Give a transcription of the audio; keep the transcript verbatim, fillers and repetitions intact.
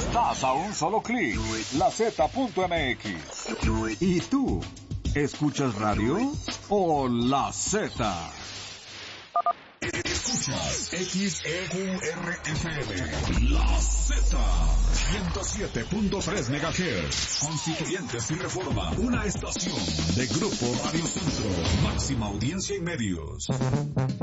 Estás a un solo clic. La Z punto M X. ¿Y tú? ¿Escuchas radio o La Z? Escuchas X E U R F M, La Z, ciento siete punto tres megahertz, Constituyentes y Reforma, una estación de Grupo Radio Centro, máxima audiencia y medios.